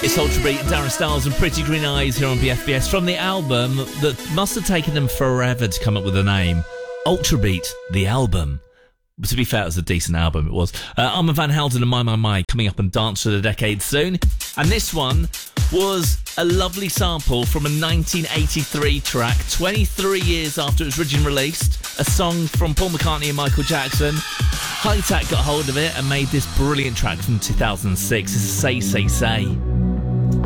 It's Ultrabeat, Darren Styles and Pretty Green Eyes here on BFBS from the album that must have taken them forever to come up with a name. Ultrabeat, the album. To be fair, it was a decent album, it was. Armand Van Helden and My coming up on Dance for the Decade soon. And this one was a lovely sample from a 1983 track, 23 years after it was originally released. A song from Paul McCartney and Michael Jackson. Hi-Tat got hold of it and made this brilliant track from 2006. This is Say, Say, Say.